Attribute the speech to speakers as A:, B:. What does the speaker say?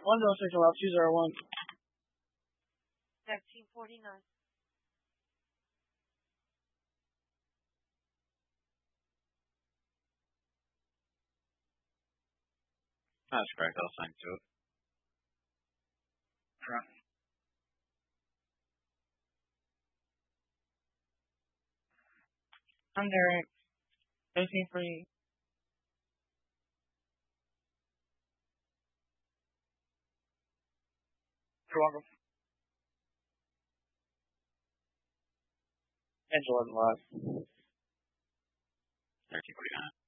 A: 106 allowed 201.
B: 1349.
C: That's correct. I'll sign to it.
A: I'm Derek. 13 You're welcome. Angela live.
C: 1349.